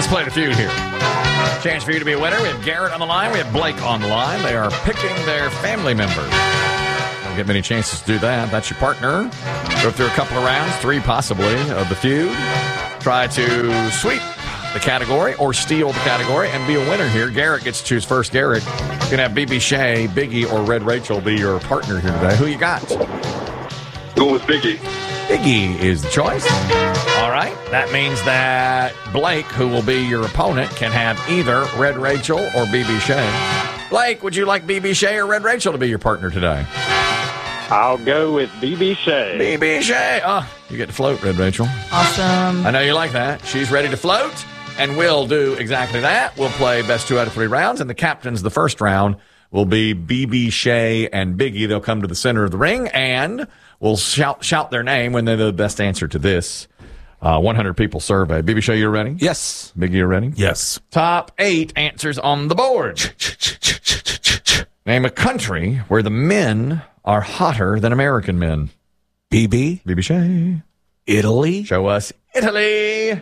Let's play the feud here. Chance for you to be a winner. We have Garrett on the line. We have Blake on the line. They are picking their family members. Don't get many chances to do that. That's your partner. Go through a couple of rounds, 3 possibly, of the feud. Try to sweep the category or steal the category and be a winner here. Garrett gets to choose first. Garrett, you can have BB Shea, Biggie, or Red Rachel be your partner here today. Who you got? Going with Biggie. Biggie is the choice. All right. That means that Blake, who will be your opponent, can have either Red Rachel or BB Shea. Blake, would you like BB Shea or Red Rachel to be your partner today? I'll go with BB Shea. BB Shea. Oh, you get to float, Red Rachel. Awesome. I know you like that. She's ready to float, and we'll do exactly that. We'll play best 2 out of 3 rounds, and the captains the first round will be BB Shea and Biggie. They'll come to the center of the ring, and we'll shout their name when they're the best answer to this 100 people survey. BB Shea, you ready? Yes. Biggie, you ready? Yes. Top 8 answers on the board. Name a country where the men are hotter than American men. BB. BB Shea. Italy. Show us Italy.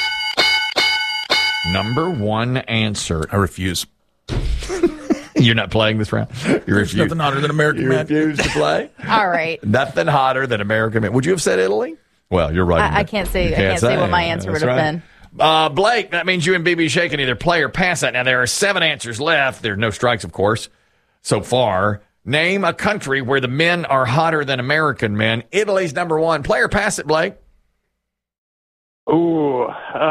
Number 1 answer. I refuse. You're not playing this round? You There's nothing hotter than American You men. refuse to play? All right. Nothing hotter than American men. Would you have said Italy? Well, you're right. I can't say. I can't say what my answer would have been. Blake, that means you and BB Shea can either play or pass that. Now, there are 7 answers left. There are no strikes, of course, so far. Name a country where the men are hotter than American men. Italy's number 1. Play or pass it, Blake? Ooh,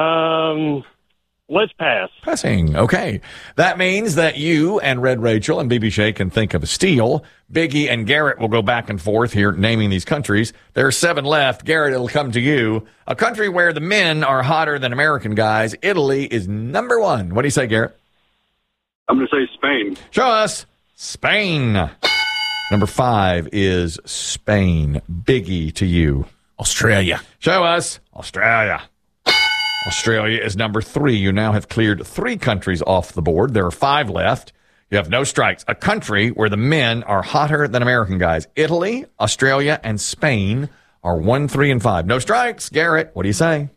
let's pass. Passing. Okay. That means that you and Red Rachel and BB Shea can think of a steal. Biggie and Garrett will go back and forth here naming these countries. There are 7 left. Garrett, it'll come to you. A country where the men are hotter than American guys. Italy is number 1. What do you say, Garrett? I'm going to say Spain. Show us Spain. Number 5 is Spain. Biggie, to you. Australia. Show us Australia. Australia is number 3. You now have cleared 3 countries off the board. There are 5 left. You have no strikes. A country where the men are hotter than American guys. Italy, Australia, and Spain are 1, 3, and 5. No strikes. Garrett, what do you say?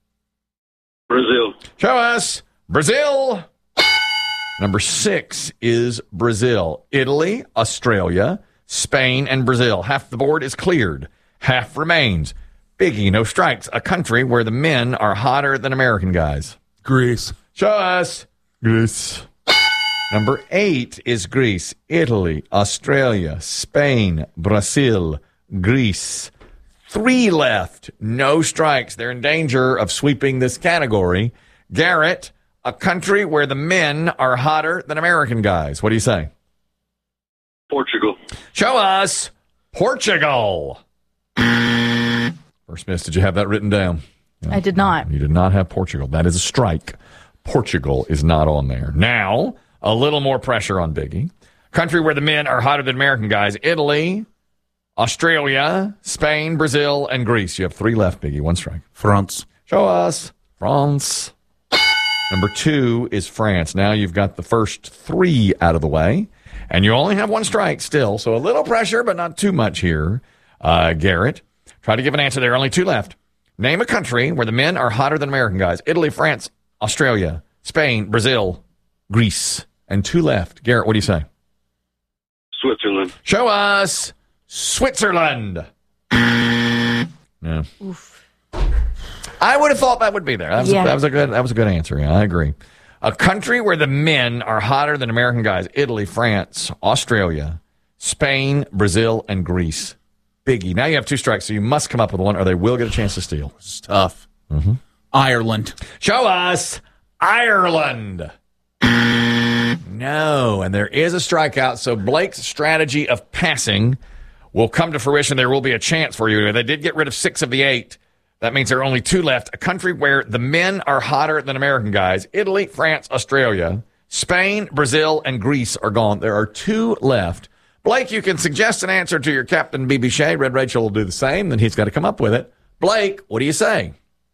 Brazil. Show us Brazil. Number 6 is Brazil. Italy, Australia, Spain, and Brazil. Half the board is cleared. Half remains. Biggie, no strikes. A country where the men are hotter than American guys. Greece. Show us Greece. Number 8 is Greece. Italy, Australia, Spain, Brazil, Greece. 3 left. No strikes. They're in danger of sweeping this category. Garrett, a country where the men are hotter than American guys. What do you say? Portugal. Show us Portugal. First miss, did you have that written down? I did not. You did not have Portugal. That is a strike. Portugal is not on there. Now, a little more pressure on Biggie. Country where the men are hotter than American guys. Italy, Australia, Spain, Brazil, and Greece. You have 3 left, Biggie. 1 strike. France. Show us France. Number 2 is France. Now you've got the first 3 out of the way, and you only have 1 strike still, so a little pressure, but not too much here. Garrett, try to give an answer. There are only 2 left. Name a country where the men are hotter than American guys. Italy, France, Australia, Spain, Brazil, Greece, and 2 left. Garrett, what do you say? Switzerland. Show us Switzerland. Yeah. Oof. I would have thought that would be there. That was a good answer. Yeah, I agree. A country where the men are hotter than American guys. Italy, France, Australia, Spain, Brazil, and Greece. Biggie. Now you have 2 strikes, so you must come up with 1 or they will get a chance to steal. It's tough. Mm-hmm. Ireland. Show us Ireland. No, and there is a strikeout, so Blake's strategy of passing will come to fruition. There will be a chance for you. They did get rid of 6 of the 8. That means there are only 2 left. A country where the men are hotter than American guys. Italy, France, Australia, Spain, Brazil, and Greece are gone. There are 2 left. Blake, you can suggest an answer to your captain, BB Shea. Red Rachel will do the same. Then he's got to come up with it. Blake, what do you say?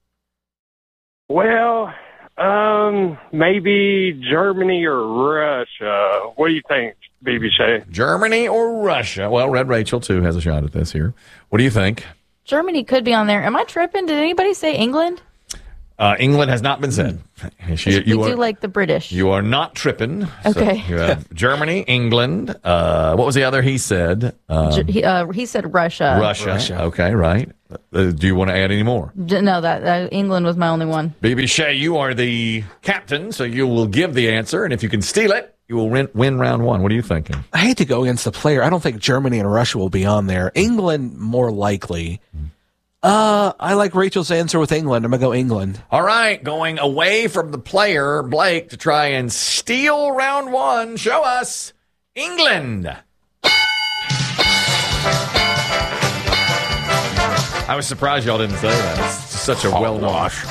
Well, maybe Germany or Russia. What do you think, BB Shea? Germany or Russia? Well, Red Rachel, too, has a shot at this here. What do you think? Germany could be on there. Am I tripping? Did anybody say England? England has not been said. We do like the British. You are not tripping. Okay. So you have Germany, England. What was the other he said? He said Russia. Russia. Okay, right. Do you want to add any more? No, that England was my only one. BB Shea, you are the captain, so you will give the answer, and if you can steal it, you will win round one. What are you thinking? I hate to go against the player. I don't think Germany and Russia will be on there. England, more likely. I like Rachel's answer with England. I'm going to go England. All right, going away from the player, Blake, to try and steal round one. Show us England. I was surprised y'all didn't say that. It's such a well-wash.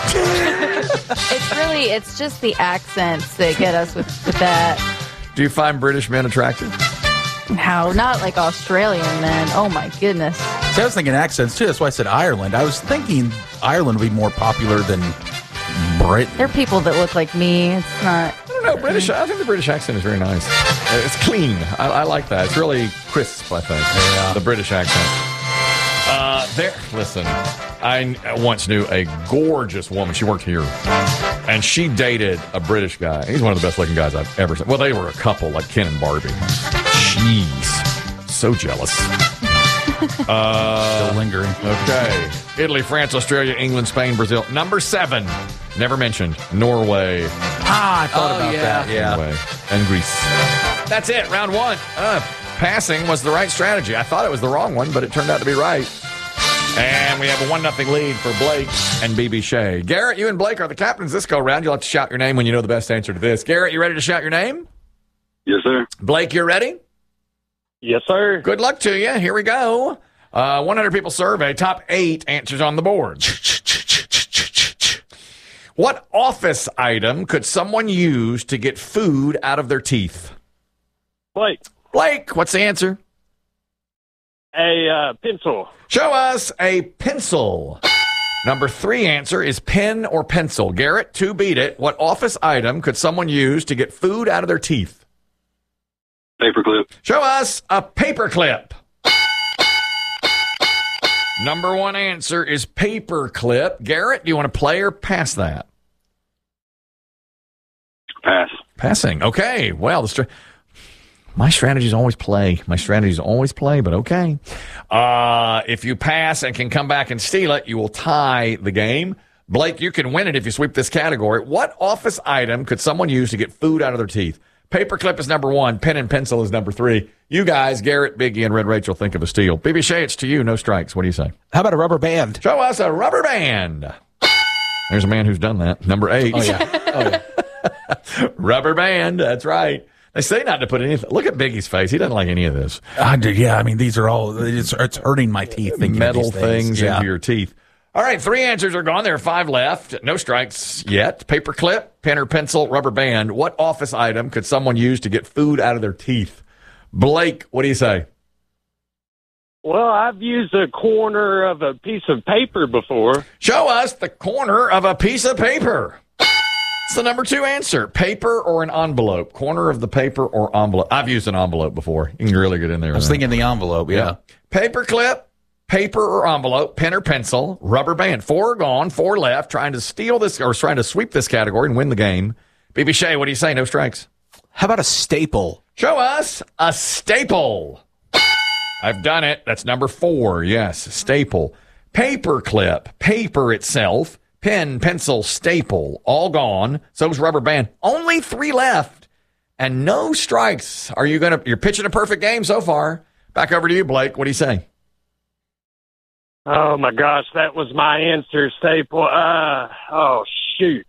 It's just the accents that get us with that. Do you find British men attractive? How? Not like Australian men. Oh, my goodness. See, I was thinking accents, too. That's why I said Ireland. I was thinking Ireland would be more popular than Britain. There are people that look like me. It's not... I don't know, British. I think the British accent is very nice. It's clean. I like that. It's really crisp, I think. Yeah. The British accent. Listen, I once knew a gorgeous woman. She worked here. And she dated a British guy. He's one of the best looking guys I've ever seen. Well, they were a couple, like Ken and Barbie. Jeez. So jealous. Still lingering. Okay. Italy, France, Australia, England, Spain, Brazil. Number 7. Never mentioned. Norway. I thought about that. Yeah. Norway. And Greece. That's it. Round 1. Passing was the right strategy. I thought it was the wrong one, but it turned out to be right. And we have a 1-0 lead for Blake and BB Shea. Garrett, you and Blake are the captains this go-round. You'll have to shout your name when you know the best answer to this. Garrett, you ready to shout your name? Yes, sir. Blake, you're ready? Yes, sir. Good luck to you. Here we go. 100 people survey. Top 8 answers on the board. What office item could someone use to get food out of their teeth? Blake, what's the answer? A pencil. Show us a pencil. Number 3 answer is pen or pencil. Garrett, 2 beat it. What office item could someone use to get food out of their teeth? Paperclip. Show us a paperclip. Number 1 answer is paperclip. Garrett, do you want to play or pass that? Pass. Passing. Okay. Well, my strategy is always play. But okay. If you pass and can come back and steal it, you will tie the game. Blake, you can win it if you sweep this category. What office item could someone use to get food out of their teeth? Paperclip is number 1. Pen and pencil is number 3. You guys, Garrett, Biggie, and Red Rachel, think of a steal. BB Shea, it's to you. No strikes. What do you say? How about a rubber band? Show us a rubber band. There's a man who's done that. Number 8. Oh, yeah. Rubber band. That's right. They say not to put anything. Look at Biggie's face. He doesn't like any of this. Yeah, I mean, these are all, it's hurting my teeth. Metal things into your teeth. All right, 3 answers are gone. There are 5 left. No strikes yet. Paperclip, pen or pencil, rubber band. What office item could someone use to get food out of their teeth? Blake, what do you say? Well, I've used a corner of a piece of paper before. Show us the corner of a piece of paper. It's the number 2 answer. Paper or an envelope. Corner of the paper or envelope. I've used an envelope before. You can really get in there. I was thinking the envelope, yeah. Paperclip, paper or envelope, pen or pencil, rubber band. 4 gone, 4 left. Trying to steal this or trying to sweep this category and win the game. BB Shea, what do you say? No strikes. How about a staple? Show us a staple. I've done it. That's number 4. Yes, staple. Paperclip, paper itself. Pen, pencil, staple, all gone. So's rubber band. Only 3 left, and no strikes. You're pitching a perfect game so far. Back over to you, Blake. What do you say? Oh my gosh, that was my answer, staple. Oh shoot.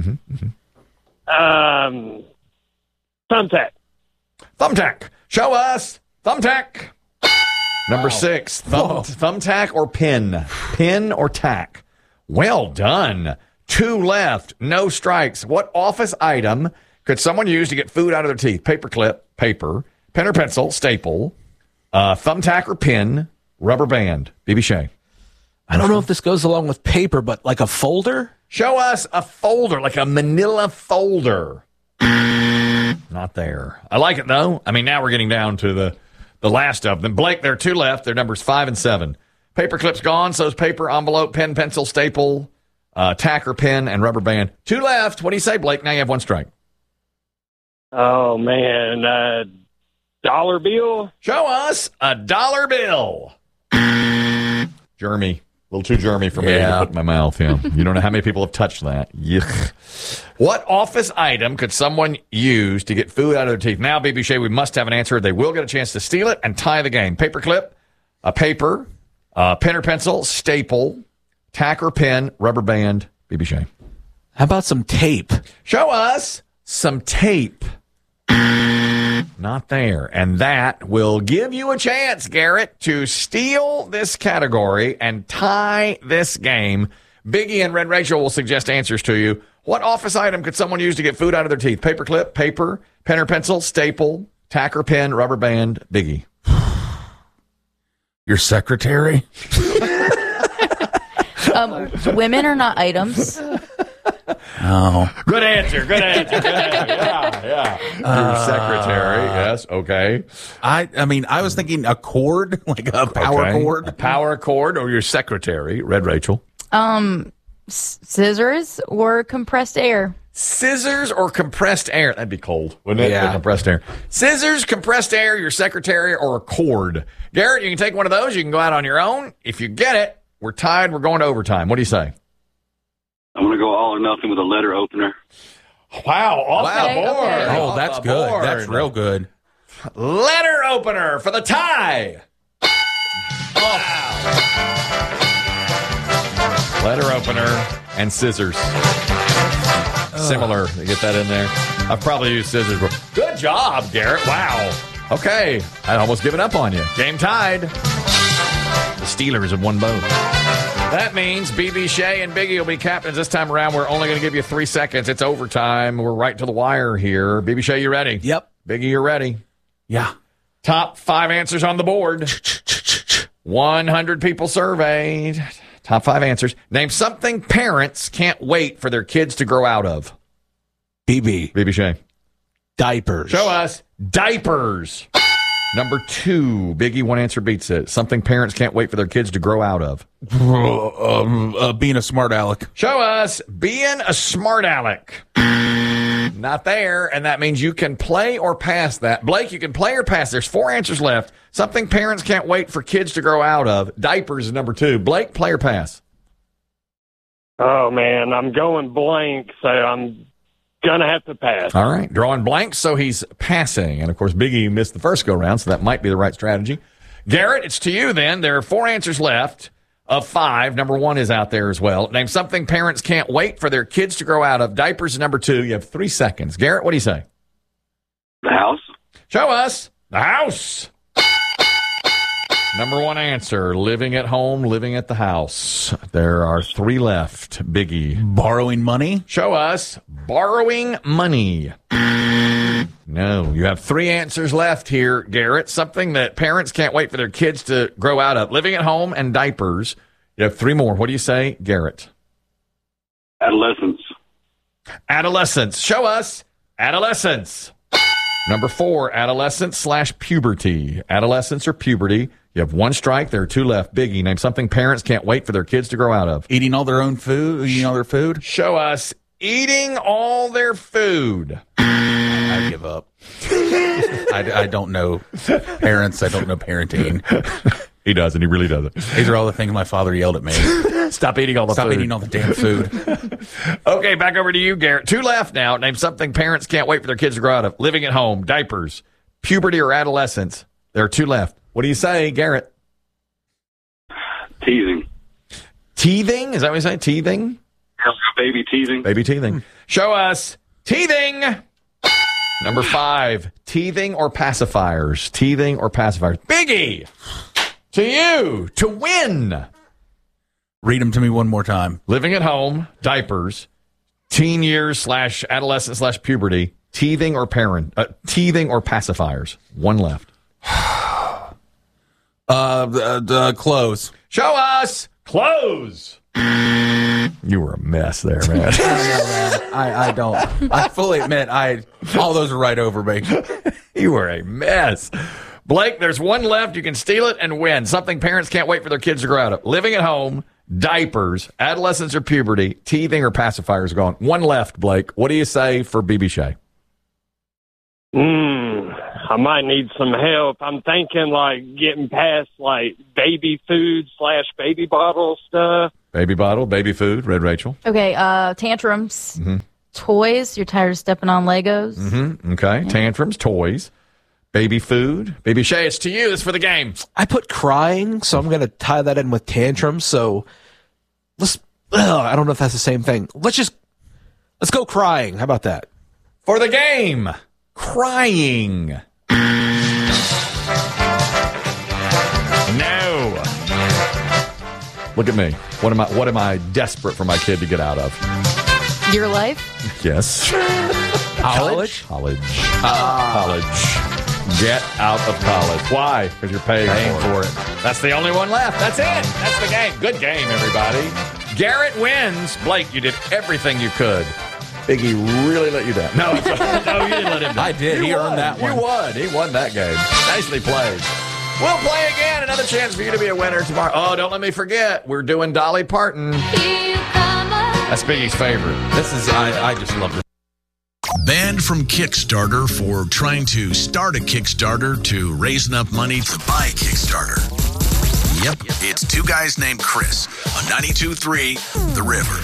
Thumbtack. Thumbtack. Show us thumbtack. Number 6. Thumbtack or pin? Pin or tack? Well done. 2 left. No strikes. What office item could someone use to get food out of their teeth? Paperclip, paper, pen or pencil, staple, thumbtack or pin, rubber band. BB Shea. I don't know if this goes along with paper, but like a folder? Show us a folder, like a manila folder. Not there. I like it, though. I mean, now we're getting down to the last of them. Blake, there are 2 left. They're numbers 5 and 7. Paperclip's gone, so's paper, envelope, pen, pencil, staple, tacker, pen, and rubber band. 2 left. What do you say, Blake? Now you have 1 strike. Oh, man. Dollar bill? Show us a dollar bill. Jeremy. A little too germy for me to put in my mouth. Yeah. You don't know how many people have touched that. Yuck. What office item could someone use to get food out of their teeth? Now, BB Shea, we must have an answer. They will get a chance to steal it and tie the game. Paperclip, a paper, pen or pencil, staple, tack or pen, rubber band, BB Shea. How about some tape? Show us some tape. Not there. And that will give you a chance, Garrett, to steal this category and tie this game. Biggie and Red Rachel will suggest answers to you. What office item could someone use to get food out of their teeth? Paperclip, paper, pen or pencil, staple, tack or pen, rubber band, Biggie. Your secretary? Women are not items. Oh. Good answer. Good answer. Yeah. Your secretary. Yes. Okay. I mean, I was thinking a cord, like a power cord. A power cord or your secretary, Red Rachel. Scissors or compressed air. Scissors or compressed air. That'd be cold, wouldn't it? Yeah. The compressed air. Scissors, compressed air, your secretary, or a cord. Garrett, you can take one of those. You can go out on your own. If you get it, we're tied. We're going to overtime. What do you say? I'm going to go all or nothing with a letter opener. Wow. Off Okay, the board. okay. Oh, Off that's the good. board. That's real good. Letter opener for the tie. Letter opener and scissors. Similar. Get that in there. I've probably used scissors before. Good job, Garrett. Wow. Okay. I'd almost given up on you. Game tied. The Steelers have won both. That means BB Shea and Biggie will be captains this time around. We're only going to give you 3 seconds. It's overtime. We're right to the wire here. BB Shea, you ready? Yep. Biggie, you ready? Yeah. Top 5 answers on the board. 100 people surveyed. Top 5 answers. Name something parents can't wait for their kids to grow out of. BB Shea. Diapers. Show us diapers. Number 2. Biggie, 1 answer beats it. Something parents can't wait for their kids to grow out of. Being a smart aleck. Show us being a smart aleck. Not there, and that means you can play or pass that. Blake, you can play or pass. There's 4 answers left. Something parents can't wait for kids to grow out of. Diapers is number 2. Blake, play or pass? Oh, man, I'm going blank, so I'm going to have to pass. All right, drawing blanks, so he's passing. And, of course, Biggie missed the first go-round, so that might be the right strategy. Garrett, it's to you then. There are 4 answers left of 5. Number 1 is out there as well. Name something parents can't wait for their kids to grow out of. Diapers is number 2. You have 3 seconds. Garrett, what do you say? The house? Show us the house. Number 1 answer, living at home, living at the house. There are 3 left. Biggie. Borrowing money? Show us borrowing money. No, you have 3 answers left here, Garrett. Something that parents can't wait for their kids to grow out of. Living at home and diapers. You have 3 more. What do you say, Garrett? Adolescence. Adolescence. Show us adolescence. Number 4, adolescence/puberty. Adolescence or puberty. You have 1 strike. There are 2 left. Biggie, name something parents can't wait for their kids to grow out of. Eating all their own food? Eating all their food? Show us eating all their food. I give up. I don't know parents. I don't know parenting. He doesn't. He really doesn't. These are all the things my father yelled at me. Stop eating all the Stop food. eating all the damn food. Okay, back over to you, Garrett. 2 left now. Name something parents can't wait for their kids to grow out of. Living at home, diapers, puberty, or adolescence. There are 2 left. What do you say, Garrett? Teasing. Teething? Is that what you say? Teething? Baby teasing. Baby teething. Show us teething. Number 5, teething or pacifiers. Teething or pacifiers. Biggie, to you, to win. Read them to me one more time. Living at home, diapers, teen years / adolescent / puberty, teething or teething or pacifiers. 1 left. The clothes. Show us clothes. You were a mess there, man. I don't. I fully admit, all those are right over me. You were a mess. Blake, there's 1 left. You can steal it and win. Something parents can't wait for their kids to grow out of. Living at home, diapers, adolescence or puberty, teething or pacifiers gone. One left, Blake. What do you say for BB Shea? I might need some help. I'm thinking like getting past like baby food / baby bottle stuff. Baby bottle, baby food, Red Rachel. Okay, tantrums, toys. You're tired of stepping on Legos. Okay, tantrums, toys, baby food. BB Shea, it's to you. It's for the game. I put crying, so I'm going to tie that in with tantrums. So I don't know if that's the same thing. Let's go crying. How about that? For the game, crying. No. Look at me. What am I desperate for my kid to get out of? Your life? Yes. College? College. Get out of college. Why? Because you're paying for it. That's the only one left. That's it. That's the game. Good game, everybody. Garrett wins. Blake, you did everything you could. Biggie really let you down. No, you didn't let him down. I did. He earned that one. You won. He won that game. Nicely played. We'll play again. Another chance for you to be a winner tomorrow. Oh, don't let me forget. We're doing Dolly Parton. That's Biggie's favorite. I just love this. Banned from Kickstarter for trying to start a Kickstarter to raise enough money to buy a Kickstarter. Yep, it's two guys named Chris on 92.3 The River.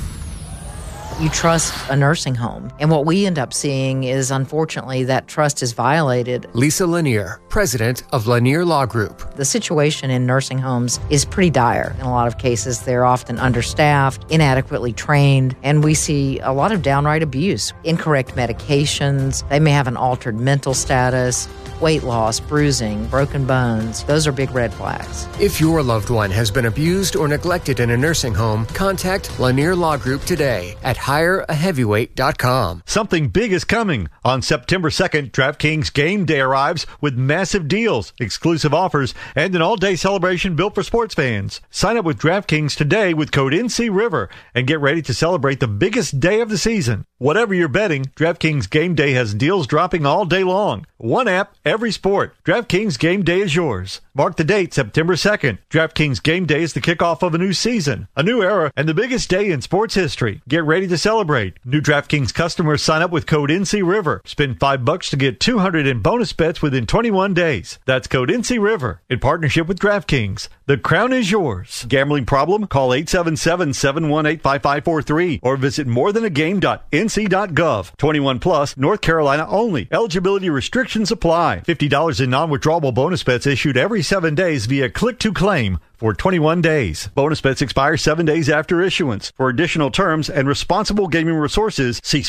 You trust a nursing home. And what we end up seeing is, unfortunately, that trust is violated. Lisa Lanier, president of Lanier Law Group. The situation in nursing homes is pretty dire. In a lot of cases, they're often understaffed, inadequately trained, and we see a lot of downright abuse. Incorrect medications, they may have an altered mental status, weight loss, bruising, broken bones. Those are big red flags. If your loved one has been abused or neglected in a nursing home, contact Lanier Law Group today at hireaheavyweight.com. Something big is coming. On September 2nd, DraftKings Game Day arrives with massive deals, exclusive offers, and an all-day celebration built for sports fans. Sign up with DraftKings today with code NCRiver and get ready to celebrate the biggest day of the season. Whatever you're betting, DraftKings Game Day has deals dropping all day long. One app, every sport. DraftKings Game Day is yours. Mark the date, September 2nd. DraftKings Game Day is the kickoff of a new season, a new era, and the biggest day in sports history. Get ready to celebrate. New DraftKings customers sign up with code NCRiver. Spend $5 to get $200 in bonus bets within 21 days. That's code NCRiver in partnership with DraftKings. The crown is yours. Gambling problem? Call 877-718-5543 or visit morethanagame.nc.gov. 21 plus, North Carolina only. Eligibility restrictions apply. $50 in non-withdrawable bonus bets issued every 7 days via click to claim for 21 days. Bonus bets expire 7 days after issuance. For additional terms and responsible gaming resources, see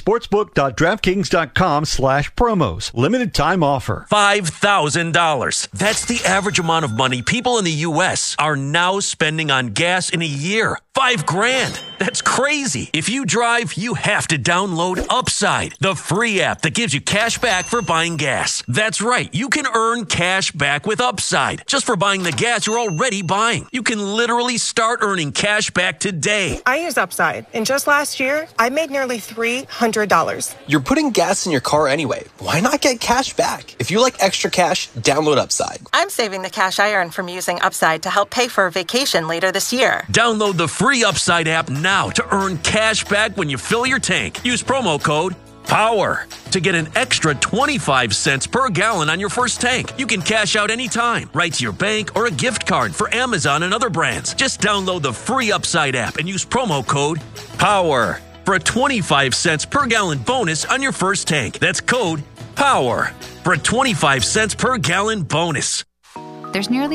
sportsbook.draftkings.com/promos. Limited time offer. $5,000. That's the average amount of money people in the U.S. are now spending on gas in a year. $5,000. That's crazy. If you drive, you have to download Upside, the free app that gives you cash back for buying gas. That's right. You can earn cash back with Upside just for buying the gas you're already buying. You can literally start earning cash back today. I use Upside, and just last year, I made nearly $300. You're putting gas in your car anyway. Why not get cash back? If you like extra cash, download Upside. I'm saving the cash I earn from using Upside to help pay for a vacation later this year. Download the free Upside app now to earn cash back when you fill your tank. Use promo code POWER to get an extra 25 cents per gallon on your first tank. You can cash out anytime, right to your bank or a gift card for Amazon and other brands. Just download the free Upside app and use promo code POWER for a 25 cents per gallon bonus on your first tank. That's code POWER for a 25 cents per gallon bonus. There's nearly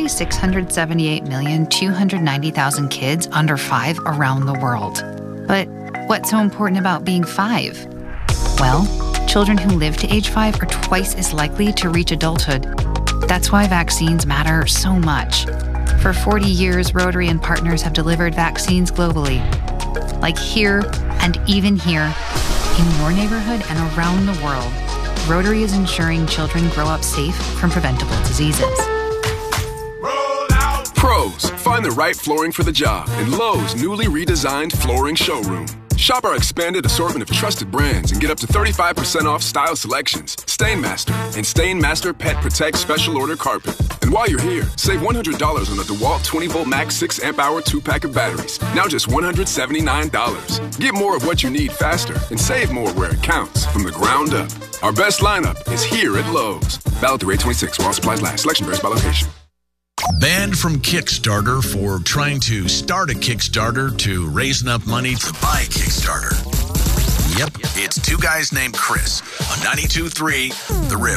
678,290,000 kids under 5 around the world. But what's so important about being 5? Well, children who live to age 5 are twice as likely to reach adulthood. That's why vaccines matter so much. For 40 years, Rotary and partners have delivered vaccines globally. Like here and even here, in your neighborhood and around the world, Rotary is ensuring children grow up safe from preventable diseases. Pros, find the right flooring for the job in Lowe's newly redesigned flooring showroom. Shop our expanded assortment of trusted brands and get up to 35% off style selections, Stainmaster, and Stainmaster Pet Protect Special Order Carpet. And while you're here, save $100 on the DeWalt 20-volt max 6-amp-hour 2-pack of batteries. Now just $179. Get more of what you need faster and save more where it counts from the ground up. Our best lineup is here at Lowe's. Valid through 8/26 while supplies last. Selection varies by location. Banned from Kickstarter for trying to start a Kickstarter to raise enough money to buy a Kickstarter. Yep, it's two guys named Chris on 92.3 The Riff.